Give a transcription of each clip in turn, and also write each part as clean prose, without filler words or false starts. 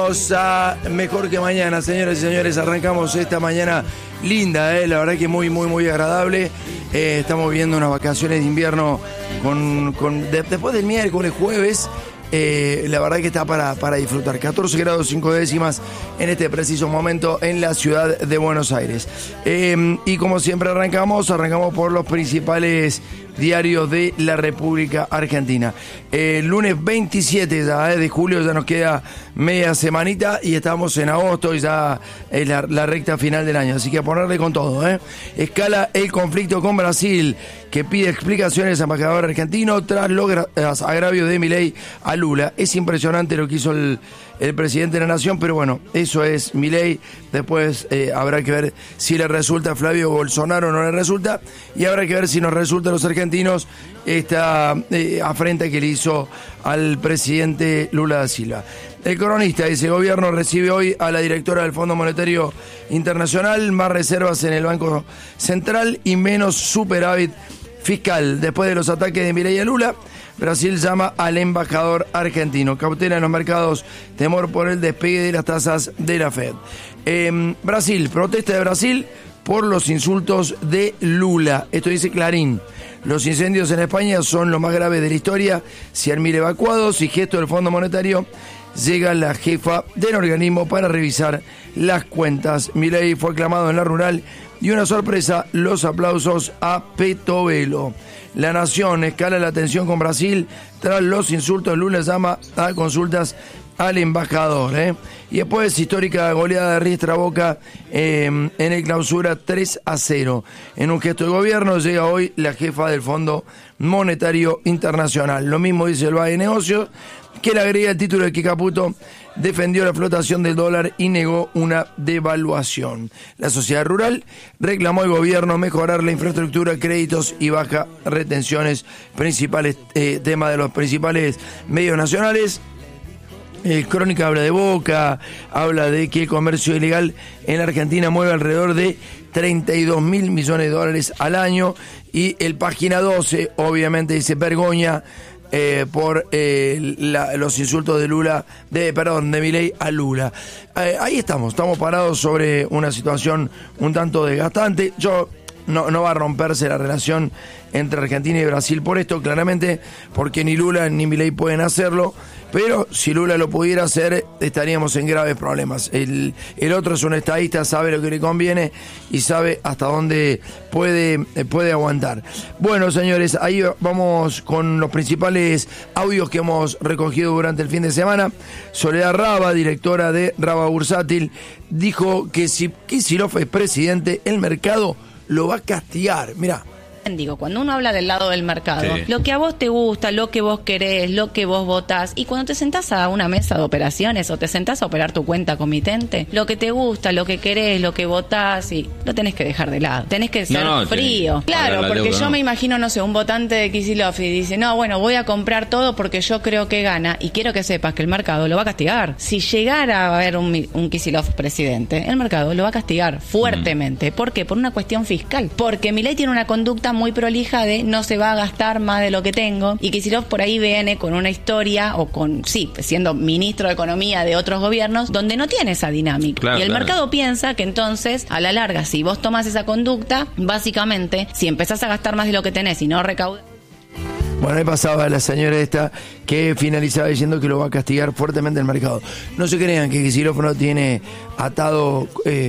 A Mejor que Mañana, señoras y señores, arrancamos esta mañana linda, la verdad que muy agradable. Estamos viendo unas vacaciones de invierno después del miércoles, jueves. La verdad que está para disfrutar. 14 grados 5 décimas en este preciso momento en la ciudad de Buenos Aires. Y como siempre arrancamos por los principales diarios de la República Argentina. Lunes 27 de julio, ya nos queda media semanita y estamos en agosto y ya es la recta final del año. Así que a ponerle con todo. Escala el conflicto con Brasil, que pide explicaciones al embajador argentino tras los agravios de Milei a Lula. Es impresionante lo que hizo el presidente de la Nación, pero bueno, eso es Milei. Después habrá que ver si le resulta a Flavio Bolsonaro o no le resulta, y habrá que ver si nos resulta a los argentinos esta afrenta que le hizo al presidente Lula da Silva. El Cronista dice: el gobierno recibe hoy a la directora del Fondo Monetario Internacional, más reservas en el Banco Central y menos superávit fiscal. Después de los ataques de Milei a Lula, Brasil llama al embajador argentino. Cautela en los mercados, temor por el despegue de las tasas de la Fed. Brasil, protesta de Brasil por los insultos de Lula. Esto dice Clarín. Los incendios en España son lo más grave de la historia. 100.000 evacuados y gesto del Fondo Monetario. Llega la jefa del organismo para revisar las cuentas. Milei fue aclamado en la rural y una sorpresa, los aplausos a Petovelo. La Nación escala la tensión con Brasil tras los insultos. Lula llama a consultas al embajador. Y después, histórica goleada de Riestra Boca en el Clausura 3-0. En un gesto de gobierno llega hoy la jefa del Fondo Monetario Internacional. Lo mismo dice el Valle de Negocios, que le agrega el título de que Caputo defendió la flotación del dólar y negó una devaluación. La sociedad rural reclamó al gobierno mejorar la infraestructura, créditos y baja retenciones, principales temas de los principales medios nacionales. Crónica habla de Boca, habla de que el comercio ilegal en la Argentina mueve alrededor de 32.000 millones de dólares al año, y el Página 12 obviamente dice vergoña por los insultos de Milei a Lula. Ahí estamos parados sobre una situación un tanto desgastante. No va a romperse la relación entre Argentina y Brasil por esto, claramente, porque ni Lula ni Milei pueden hacerlo, pero si Lula lo pudiera hacer, estaríamos en graves problemas. El otro es un estadista, sabe lo que le conviene y sabe hasta dónde puede aguantar. Bueno, señores, ahí vamos con los principales audios que hemos recogido durante el fin de semana. Soledad Raba, directora de Raba Bursátil, dijo que si Kicillof es presidente, el mercado lo va a castigar. Mirá. Digo, cuando uno habla del lado del mercado, sí, lo que a vos te gusta, lo que vos querés, lo que vos votás, y cuando te sentás a una mesa de operaciones o te sentás a operar tu cuenta comitente, lo que te gusta, lo que querés, lo que votás, y lo tenés que dejar de lado. Tenés que ser frío. Claro, porque yo me imagino, no sé, un votante de Kicillof y dice, no, bueno, voy a comprar todo porque yo creo que gana, y quiero que sepas que el mercado lo va a castigar. Si llegara a haber un Kicillof presidente, el mercado lo va a castigar fuertemente. ¿Por qué? Por una cuestión fiscal. Porque Milei tiene una conducta muy prolija de no se va a gastar más de lo que tengo, y Kicillof por ahí viene con una historia, o siendo ministro de Economía de otros gobiernos, donde no tiene esa dinámica. Claro, y el mercado piensa que entonces, a la larga, si vos tomás esa conducta, básicamente, si empezás a gastar más de lo que tenés y no recaudas. Bueno, ahí pasaba la señora esta que finalizaba diciendo que lo va a castigar fuertemente el mercado. No se crean que Kicillof no tiene atado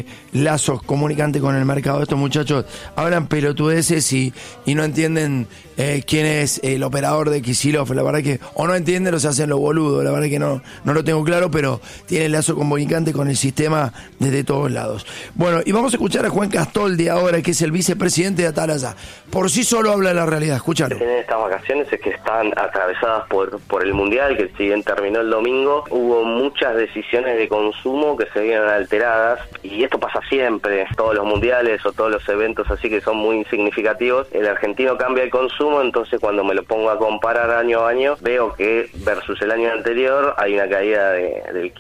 lazos comunicantes con el mercado. Estos muchachos hablan pelotudeces y no entienden quién es el operador de Kicillof. La verdad que o no entienden o se hacen los boludos. La verdad que no lo tengo claro, pero tiene lazo comunicante con el sistema desde todos lados. Bueno, y vamos a escuchar a Juan Castoldi ahora, que es el vicepresidente de Atalaya. Por sí solo habla la realidad. Escúchalo. En estas vacaciones es que están atravesadas por el Mundial, que si bien terminó el domingo, hubo muchas decisiones de consumo que se vieron alteradas, y esto pasa siempre, todos los mundiales o todos los eventos así que son muy significativos, el argentino cambia el consumo, entonces cuando me lo pongo a comparar año a año, veo que versus el año anterior hay una caída del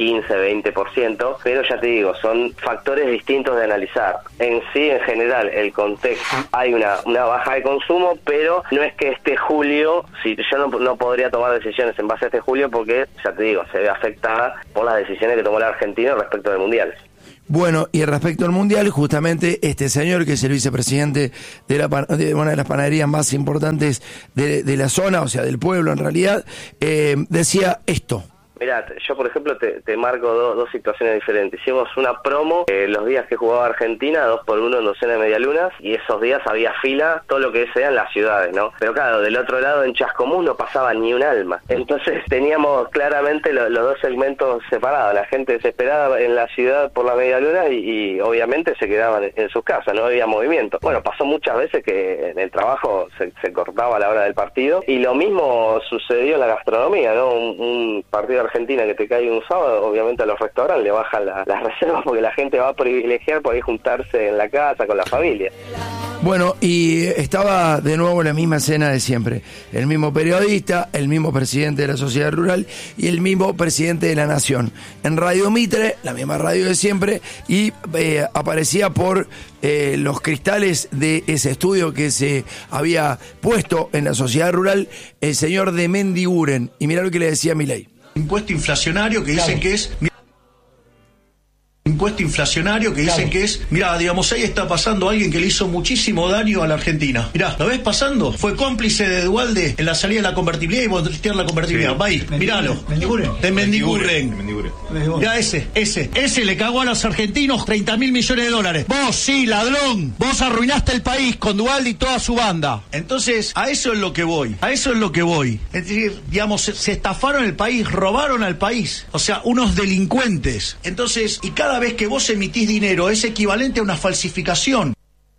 15-20%, pero ya te digo, son factores distintos de analizar. En sí, en general, el contexto, hay una baja de consumo, pero no es que este julio, si yo no podría tomar decisiones decisiones en base a este julio porque, ya te digo, se ve afectada por las decisiones que tomó el argentino respecto del Mundial. Bueno, y respecto al Mundial, justamente este señor, que es el vicepresidente de una de las panaderías más importantes de la zona, o sea, del pueblo en realidad, decía esto. Mirá, yo por ejemplo te marco dos situaciones diferentes. Hicimos una promo los días que jugaba Argentina, 2x1 en docena de medialunas, y esos días había fila, todo lo que sea en las ciudades, ¿no? Pero claro, del otro lado en Chascomús no pasaba ni un alma. Entonces teníamos claramente los dos segmentos separados. La gente desesperada en la ciudad por la medialuna y obviamente se quedaban en sus casas, no había movimiento. Bueno, pasó muchas veces que en el trabajo se cortaba a la hora del partido, y lo mismo sucedió en la gastronomía, ¿no? Un partido Argentina que te cae un sábado, obviamente a los restaurantes le bajan las reservas porque la gente va a privilegiar por ahí juntarse en la casa con la familia. Bueno, y estaba de nuevo la misma escena de siempre. El mismo periodista, el mismo presidente de la sociedad rural y el mismo presidente de la Nación. En Radio Mitre, la misma radio de siempre, y aparecía por los cristales de ese estudio que se había puesto en la sociedad rural el señor de Mendiguren. Y mirá lo que le decía Milei. Impuesto inflacionario que dicen que es... Impuesto inflacionario que dicen que es... Mirá, digamos, ahí está pasando alguien que le hizo muchísimo daño a la Argentina. Mirá, ¿lo ves pasando? Fue cómplice de Duhalde en la salida de la convertibilidad y voltear la convertibilidad. Va ahí, miralo. De Mendiguren. Mirá, ese le cagó a los argentinos 30.000 millones de dólares. Vos, sí, ladrón. Vos arruinaste el país con Duhalde y toda su banda. Entonces, a eso es lo que voy. Es decir, digamos, se estafaron el país, robaron al país. O sea, unos delincuentes. Entonces, y cada vez que vos emitís dinero es equivalente a una falsificación.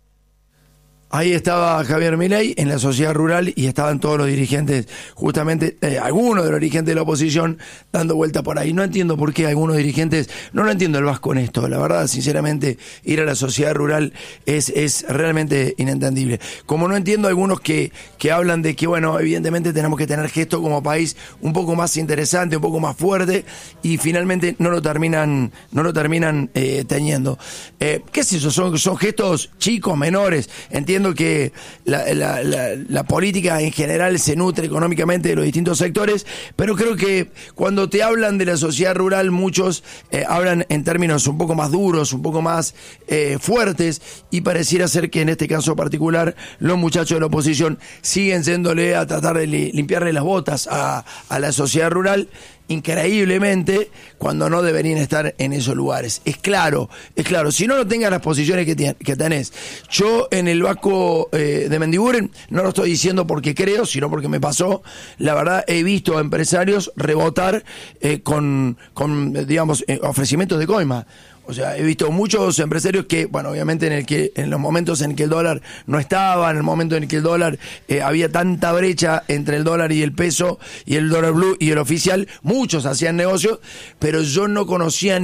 Ahí estaba Javier Milei en la sociedad rural y estaban todos los dirigentes, justamente algunos de los dirigentes de la oposición dando vuelta por ahí. No entiendo por qué algunos dirigentes, no lo entiendo el Vasco en esto, la verdad, sinceramente, ir a la sociedad rural es realmente inentendible. Como no entiendo algunos que hablan de que, bueno, evidentemente tenemos que tener gestos como país un poco más interesante, un poco más fuerte, y finalmente no lo terminan teniendo. ¿Qué es eso? Son gestos chicos, menores. Entiendo que la política en general se nutre económicamente de los distintos sectores, pero creo que cuando te hablan de la sociedad rural muchos hablan en términos un poco más duros, un poco más fuertes, y pareciera ser que en este caso particular los muchachos de la oposición siguen yéndole a tratar de limpiarle las botas a la sociedad rural, increíblemente, cuando no deberían estar en esos lugares. Es claro, si no tengas las posiciones que tenés. Yo en el Vasco de Mendiguren, no lo estoy diciendo porque creo, sino porque me pasó, la verdad he visto a empresarios rebotar con digamos, ofrecimientos de coima. O sea, he visto muchos empresarios que, bueno, obviamente en los momentos en que el dólar no estaba, en el momento en que el dólar había tanta brecha entre el dólar y el peso y el dólar blue y el oficial, muchos hacían negocios, pero yo no conocía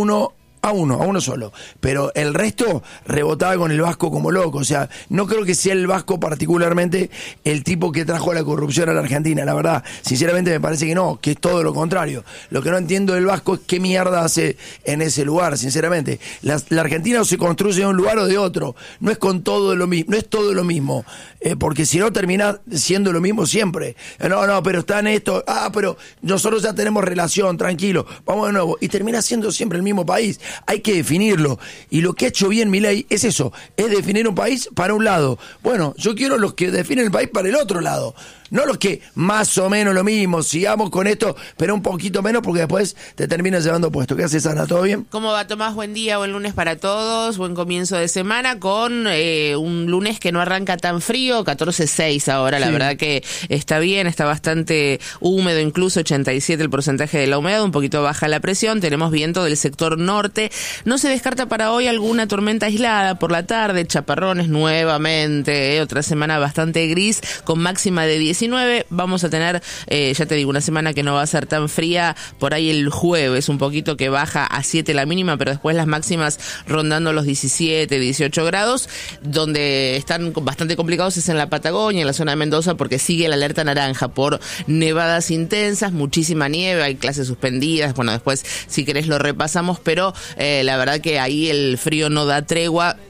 a uno solo, pero el resto rebotaba con el Vasco como loco. O sea, no creo que sea el Vasco particularmente el tipo que trajo la corrupción a la Argentina, la verdad, sinceramente me parece que no, que es todo lo contrario. Lo que no entiendo del Vasco es qué mierda hace en ese lugar, sinceramente. La Argentina se construye de un lugar o de otro, no es con todo lo mismo, no es todo lo mismo, porque si no termina siendo lo mismo siempre. No, pero está en esto, pero nosotros ya tenemos relación, tranquilo, vamos de nuevo, y termina siendo siempre el mismo país. Hay que definirlo, y lo que ha hecho bien Milei es eso, es definir un país para un lado. Bueno, yo quiero los que definen el país para el otro lado, no los que más o menos lo mismo, sigamos con esto, pero un poquito menos, porque después te terminas llevando puesto. ¿Qué haces, Ana? ¿Todo bien? ¿Cómo va, Tomás? Buen día, buen lunes para todos, buen comienzo de semana, con un lunes que no arranca tan frío, 14.6 ahora, la verdad que está bien, está bastante húmedo, incluso 87 el porcentaje de la humedad, un poquito baja la presión, tenemos viento del sector norte, no se descarta para hoy alguna tormenta aislada por la tarde, chaparrones nuevamente, otra semana bastante gris, con máxima de 19, vamos a tener, ya te digo, una semana que no va a ser tan fría, por ahí el jueves, un poquito que baja a 7 la mínima, pero después las máximas rondando los 17, 18 grados, donde están bastante complicados es en la Patagonia, en la zona de Mendoza, porque sigue la alerta naranja por nevadas intensas, muchísima nieve, hay clases suspendidas, bueno, después si querés lo repasamos, pero la verdad que ahí el frío no da tregua.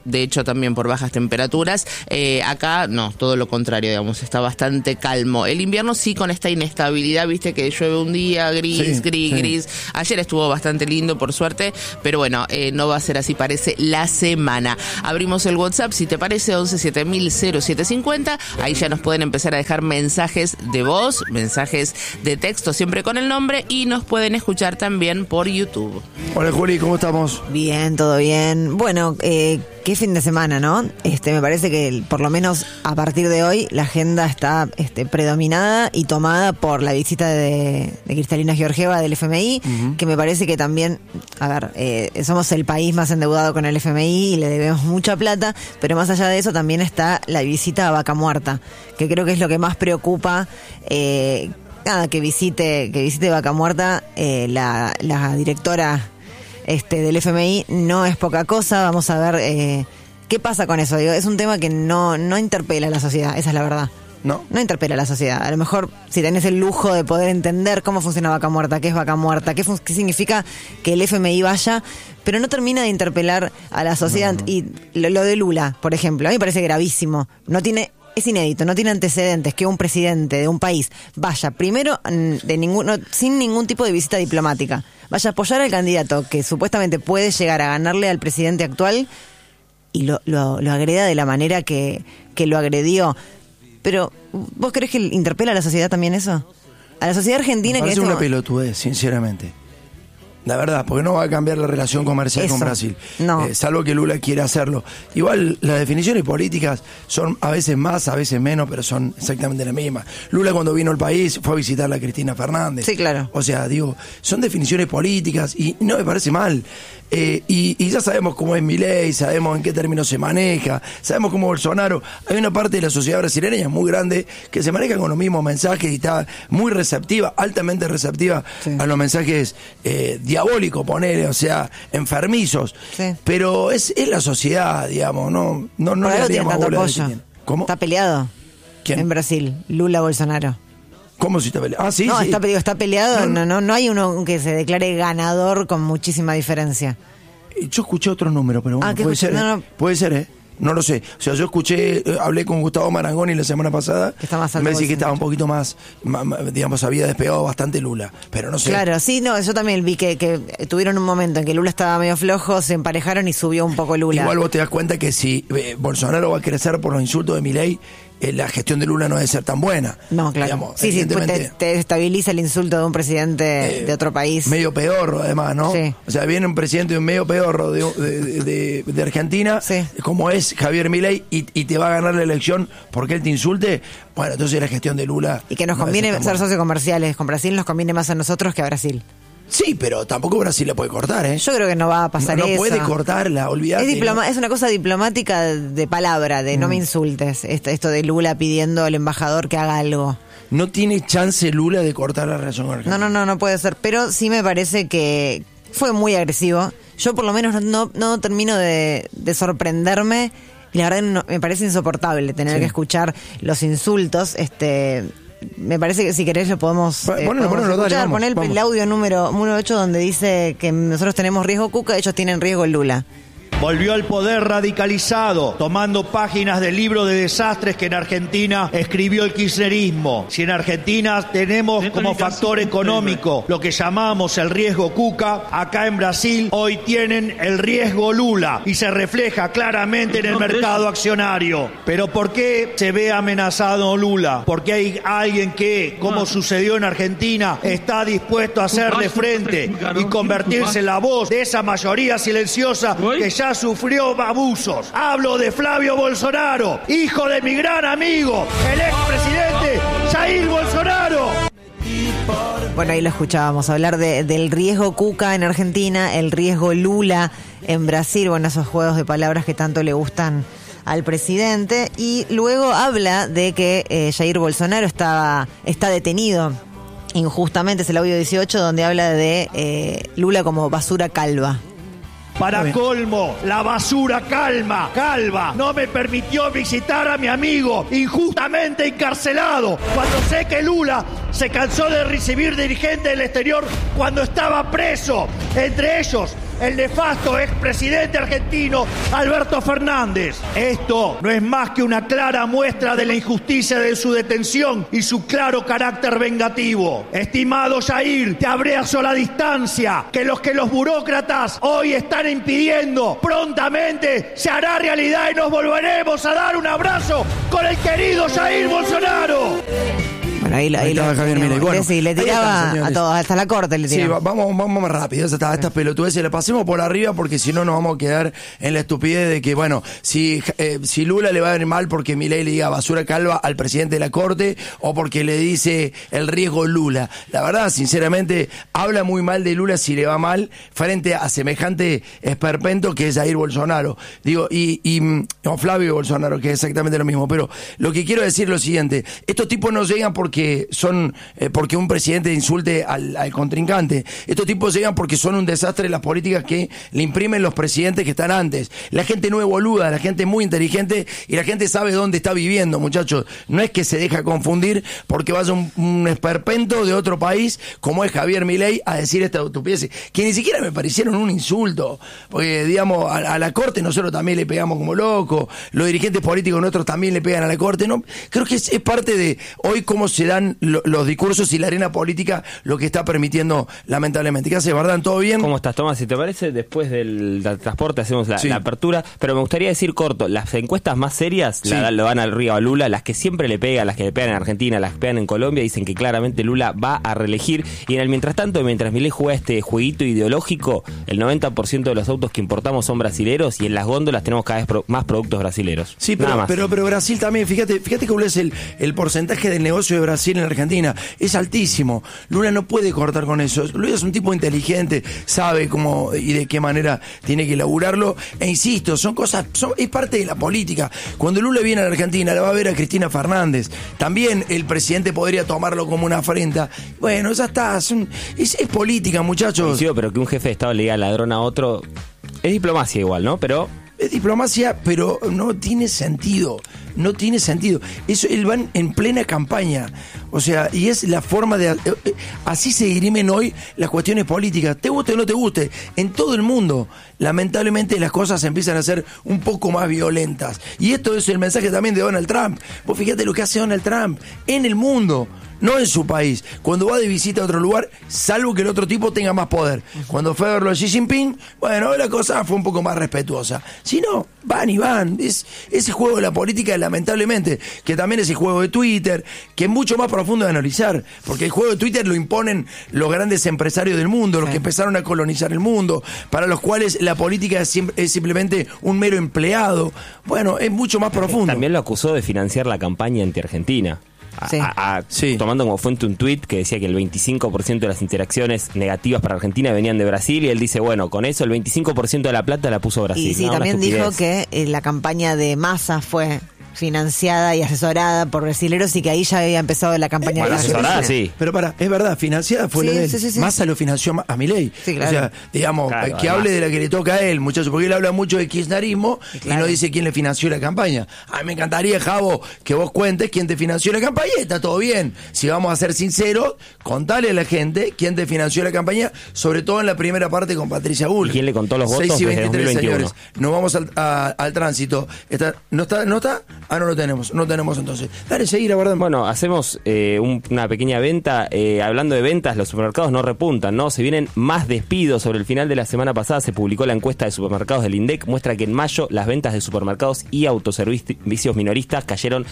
de hecho también por bajas temperaturas. Acá no, todo lo contrario, digamos, está bastante calmo. El invierno sí con esta inestabilidad, viste que llueve un día, gris. Ayer estuvo bastante lindo, por suerte, pero bueno, no va a ser así, parece, la semana. Abrimos el WhatsApp, si te parece, 1170000750. Ahí ya nos pueden empezar a dejar mensajes de voz, mensajes de texto, siempre con el nombre, y nos pueden escuchar también por YouTube. Hola Juli, ¿cómo estamos? Bien, todo bien. Bueno, qué fin de semana, ¿no? Me parece que por lo menos a partir de hoy la agenda está predominada y tomada por la visita de Cristalina Georgieva del FMI, que me parece que también, somos el país más endeudado con el FMI y le debemos mucha plata, pero más allá de eso también está la visita a Vaca Muerta, que creo que es lo que más preocupa. Que visite Vaca Muerta, la directora del FMI, no es poca cosa. Vamos a ver qué pasa con eso. Digo, es un tema que no interpela a la sociedad, esa es la verdad. No interpela a la sociedad. A lo mejor si tenés el lujo de poder entender cómo funciona Vaca Muerta, qué es Vaca Muerta, qué significa que el FMI vaya, pero no termina de interpelar a la sociedad. No. Y lo de Lula, por ejemplo, a mí me parece gravísimo. Es inédito, no tiene antecedentes que un presidente de un país vaya primero sin ningún tipo de visita diplomática, vaya a apoyar al candidato que supuestamente puede llegar a ganarle al presidente actual y lo agreda de la manera que lo agredió. Pero, ¿vos crees que interpela a la sociedad también eso? A la sociedad argentina, me parece una pelotudez, sinceramente. La verdad, porque no va a cambiar la relación comercial con Brasil. No. Salvo que Lula quiera hacerlo. Igual, las definiciones políticas son a veces más, a veces menos, pero son exactamente las mismas. Lula, cuando vino al país, fue a visitar a Cristina Fernández. Sí, claro. O sea, digo, son definiciones políticas y no me parece mal. Y ya sabemos cómo es Milei, sabemos en qué términos se maneja, sabemos cómo Bolsonaro. Hay una parte de la sociedad brasileña muy grande que se maneja con los mismos mensajes y está muy receptiva, altamente receptiva a los mensajes diabólicos, ponele, o sea, enfermizos. Sí. Pero es la sociedad, digamos, no le daríamos bola. ¿Cómo? Está peleado. ¿Quién? En Brasil, Lula-Bolsonaro. ¿Cómo si está peleado? Ah, sí, no, sí. Está peleado, no hay uno que se declare ganador con muchísima diferencia. Yo escuché otro número, pero bueno, puede ser. Puede ser, no lo sé. O sea, yo hablé con Gustavo Marangoni la semana pasada. Está más alto. Me decía que estaba un poquito más, digamos, había despegado bastante Lula, pero no sé. Claro, sí, no, yo también vi que tuvieron un momento en que Lula estaba medio flojo, se emparejaron y subió un poco Lula. Igual vos te das cuenta que si Bolsonaro va a crecer por los insultos de Milei, la gestión de Lula no debe ser tan buena. No, claro. Digamos, sí, te estabiliza el insulto de un presidente de otro país. Medio pedorro, además, ¿no? Sí. O sea, viene un presidente medio pedorro de Argentina, como es Javier Milei, y te va a ganar la elección porque él te insulte. Bueno, entonces la gestión de Lula... Y que nos conviene ser socios comerciales. Con Brasil nos conviene más a nosotros que a Brasil. Sí, pero tampoco Brasil la puede cortar, ¿eh? Yo creo que no va a pasar eso. No puede cortarla, olvídate. Es una cosa diplomática de palabra, de no me insultes. Esto de Lula pidiendo al embajador que haga algo. No tiene chance Lula de cortar la relación con Argentina. No puede ser. Pero sí me parece que fue muy agresivo. Yo por lo menos no termino de sorprenderme. Y la verdad me parece insoportable tener que escuchar los insultos. Me parece que si querés lo podemos escuchar. Poner el audio número 8 donde dice que nosotros tenemos riesgo Cuca, ellos tienen riesgo Lula. Volvió al poder radicalizado, tomando páginas del libro de desastres que en Argentina escribió el kirchnerismo. Si en Argentina tenemos como factor económico lo que llamamos el riesgo Cuca, acá en Brasil hoy tienen el riesgo Lula y se refleja claramente en el mercado accionario. ¿Pero por qué se ve amenazado Lula? Porque hay alguien que, como sucedió en Argentina, está dispuesto a hacerle frente y convertirse en la voz de esa mayoría silenciosa que ya sufrió abusos. Hablo de Flavio Bolsonaro, hijo de mi gran amigo, el expresidente Jair Bolsonaro. Bueno, ahí lo escuchábamos, hablar del riesgo Cuca en Argentina, el riesgo Lula en Brasil, bueno, esos juegos de palabras que tanto le gustan al presidente. Y luego habla de que Jair Bolsonaro está detenido injustamente, es el audio 18 donde habla de Lula como basura calva. Para colmo, la basura calva, no me permitió visitar a mi amigo injustamente encarcelado, cuando sé que Lula se cansó de recibir dirigentes del exterior cuando estaba preso, entre ellos el nefasto expresidente argentino Alberto Fernández. Esto no es más que una clara muestra de la injusticia de su detención y su claro carácter vengativo. Estimado Jair, te abrazo a la distancia, que los burócratas hoy están impidiendo prontamente se hará realidad y nos volveremos a dar un abrazo con el querido Jair Bolsonaro. Bueno, ahí estaba Javier Milei. Bueno, sí, le tiraba a todos, hasta la corte le tiraba. Sí, vamos más rápido, estas pelotudeces, le pasemos por arriba porque si no nos vamos a quedar en la estupidez de que, bueno, si Lula le va a ir mal porque Milei le diga basura calva al presidente de la corte o porque le dice el riesgo Lula. La verdad, sinceramente, habla muy mal de Lula si le va mal frente a semejante esperpento que es Jair Bolsonaro. Digo, no, Flavio Bolsonaro, que es exactamente lo mismo. Pero lo que quiero decir es lo siguiente, estos tipos no llegan porque un presidente insulte al contrincante. Estos tipos llegan porque son un desastre las políticas que le imprimen los presidentes que están antes. La gente no es boluda, la gente es muy inteligente y la gente sabe dónde está viviendo, muchachos. No es que se deja confundir porque vaya un esperpento de otro país como es Javier Milei a decir esta estupidez, que ni siquiera me parecieron un insulto, porque digamos a la corte nosotros también le pegamos como locos, los dirigentes políticos nuestros también le pegan a la corte. No, creo que es parte de hoy cómo se dan los discursos y la arena política lo que está permitiendo lamentablemente. ¿Qué hace, Bardán? ¿Todo bien? ¿Cómo estás, Tomás? Si te parece, después del transporte hacemos la apertura, pero me gustaría decir corto, las encuestas más serias lo van arriba a Lula, las que siempre le pegan, las que le pegan en Argentina, las que pegan en Colombia, dicen que claramente Lula va a reelegir, y en el mientras tanto, mientras Milei juega este jueguito ideológico, el 90% de los autos que importamos son brasileros y en las góndolas tenemos cada vez más productos brasileros. Sí, pero Brasil también, fíjate cómo es el porcentaje del negocio de Brasil en Argentina, es altísimo. Lula no puede cortar con eso. Lula es un tipo inteligente, sabe cómo y de qué manera tiene que laburarlo, e insisto, es parte de la política. Cuando Lula viene a la Argentina, la va a ver a Cristina Fernández. También el presidente podría tomarlo como una afrenta. Bueno, ya está, es política, muchachos. Sí, pero que un jefe de Estado le diga ladrón a otro, es diplomacia igual, ¿no? Pero es diplomacia, pero no tiene sentido. No tiene sentido. Eso, él va en plena campaña. O sea, y es la forma de... así se dirimen hoy las cuestiones políticas. Te guste o no te guste. En todo el mundo, lamentablemente, las cosas empiezan a ser un poco más violentas. Y esto es el mensaje también de Donald Trump. Vos fíjate lo que hace Donald Trump en el mundo. No en su país. Cuando va de visita a otro lugar, salvo que el otro tipo tenga más poder. Cuando fue a verlo a Xi Jinping, bueno, la cosa fue un poco más respetuosa. Si no, van y van. Es ese juego de la política, lamentablemente, que también es el juego de Twitter, que es mucho más profundo de analizar, porque el juego de Twitter lo imponen los grandes empresarios del mundo, los que empezaron a colonizar el mundo, para los cuales la política es simplemente un mero empleado. Bueno, es mucho más profundo. También lo acusó de financiar la campaña anti-Argentina. Tomando como fuente un tuit que decía que el 25% de las interacciones negativas para Argentina venían de Brasil, y él dice, bueno, con eso el 25% de la plata la puso Brasil. Y sí, también dijo que la campaña de Massa fue financiada y asesorada por brasileros y que ahí ya había empezado la campaña de asesorada, sí. Pero es verdad, financiada fue la de él. Sí. Massa lo financió a Milei. Sí, claro. O sea, digamos, que hable de la que le toca a él, muchachos, porque él habla mucho de kirchnerismo y no dice quién le financió la campaña. A mí me encantaría, Javo, que vos cuentes quién te financió la campaña y está todo bien. Si vamos a ser sinceros, contale a la gente quién te financió la campaña, sobre todo en la primera parte con Patricia Bull. ¿Y quién le contó los votos 6 y 23, 2021? Señores. Nos vamos al tránsito. ¿No está? Ah, no lo tenemos entonces. Dale, seguir, ¿verdad? Bueno, hacemos una pequeña venta. Hablando de ventas, los supermercados no repuntan, ¿no? Se vienen más despidos. Sobre el final de la semana pasada se publicó la encuesta de supermercados del INDEC. Muestra que en mayo las ventas de supermercados y autoservicios minoristas cayeron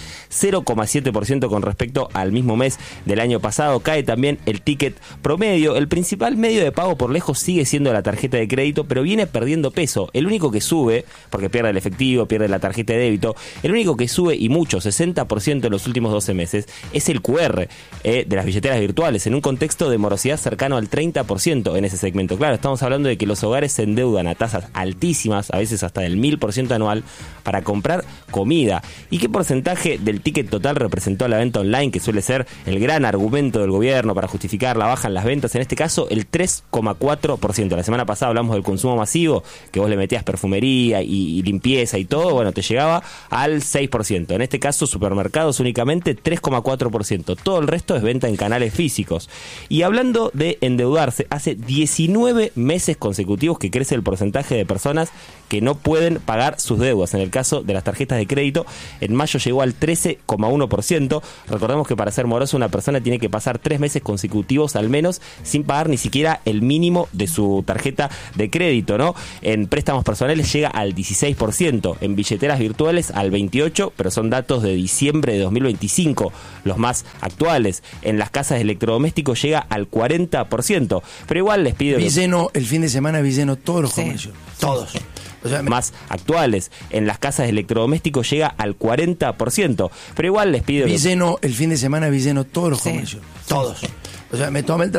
0,7% con respecto al mismo mes del año pasado. Cae también el ticket promedio. El principal medio de pago por lejos sigue siendo la tarjeta de crédito, pero viene perdiendo peso. El único que sube, porque pierde el efectivo, pierde la tarjeta de débito, el único que sube y mucho, 60% en los últimos 12 meses, es el QR de las billeteras virtuales, en un contexto de morosidad cercano al 30% en ese segmento. Claro, estamos hablando de que los hogares se endeudan a tasas altísimas, a veces hasta del 1000% anual, para comprar comida. ¿Y qué porcentaje del ticket total representó la venta online, que suele ser el gran argumento del gobierno para justificar la baja en las ventas? En este caso, el 3,4%. La semana pasada hablamos del consumo masivo, que vos le metías perfumería y limpieza y todo, bueno, te llegaba al 6%. 10%. En este caso, supermercados únicamente 3,4%. Todo el resto es venta en canales físicos. Y hablando de endeudarse, hace 19 meses consecutivos que crece el porcentaje de personas que no pueden pagar sus deudas. En el caso de las tarjetas de crédito, en mayo llegó al 13,1%. Recordemos que para ser moroso una persona tiene que pasar 3 meses consecutivos al menos sin pagar ni siquiera el mínimo de su tarjeta de crédito, ¿no? En préstamos personales llega al 16%, en billeteras virtuales al 28%, pero son datos de diciembre de 2025, los más actuales. En las casas de electrodomésticos llega al 40%, pero igual les pido... Villeno, el fin de semana Villeno, todos los comercios, todos. O sea, más actuales. En las casas de electrodomésticos llega al 40%, pero igual les pido... Villeno, el fin de semana Villeno, todos los comercios, todos. O sea, me tomé el